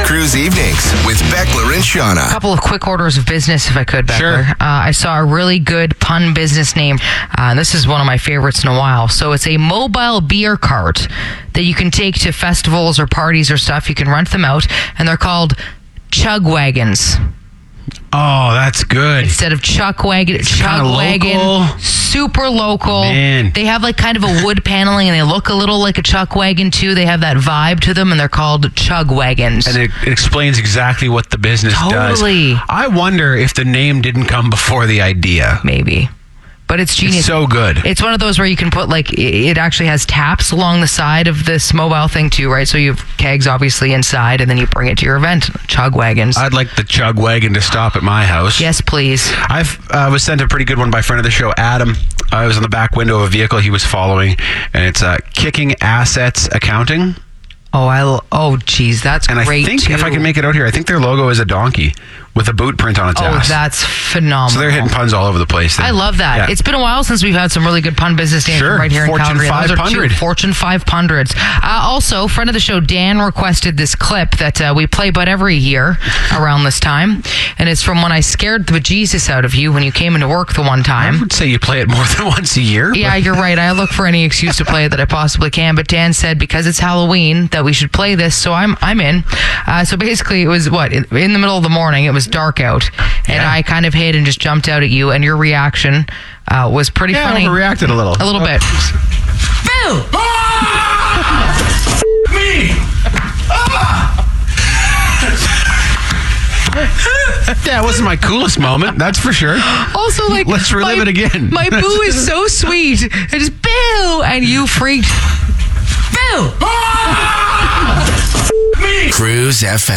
Cruise Evenings with Beckler and Shauna. A couple of quick orders of business, if I could, Beckler. Sure. I saw a really good pun business name. This is one of my favorites in a while. So it's a mobile beer cart that you can take to festivals or parties or stuff. You can rent them out, and they're called chug wagons. Oh, that's good. Instead of chuck wagon, chug wagon, local. super local. Man. They have like kind of a wood paneling, and they look a little like a chuck wagon too. They have that vibe to them, and they're called chug wagons. And it explains exactly what the business does. Totally. I wonder if the name didn't come before the idea. Maybe. But it's genius. It's so good. It's one of those where you can put, like, it actually has taps along the side of this mobile thing too, right? So you have kegs obviously inside, and then you bring it to your event. Chug wagons. I'd like the chug wagon to stop at my house. Yes, please. I was sent a pretty good one by a friend of the show, Adam. I was on the back window of a vehicle he was following, and it's Kicking Assets Accounting. Oh, geez, that's And great. I think, too. if I can make it out here, I think their logo is a donkey with a boot print on its Oh, ass. that's phenomenal. So they're hitting puns all over the place. I love that. Yeah. It's been a while since we've had some really good pun business names Sure. right here in Fortune Calgary. Those are 500. two Fortune 500s. Also, friend of the show, Dan, requested this clip that we play about every year around this time. And it's from when I scared the bejesus out of you when you came into work the one I time. would say you play it more than once a year. Yeah, you're right. I look for any excuse to play it that I possibly can. But Dan said because it's Halloween that we should play this, so I'm in. So basically, it was in the middle of the morning. It was dark out, and Yeah. I kind of hid and just jumped out at you. And your reaction was pretty funny. Yeah, overreacted a little. A little bit. Boo! Me! Yeah, it wasn't my coolest moment, that's for sure. Also, like, Let's relive it again. My boo is so sweet. It just boo, and you freaked. Boo! Cruise FM.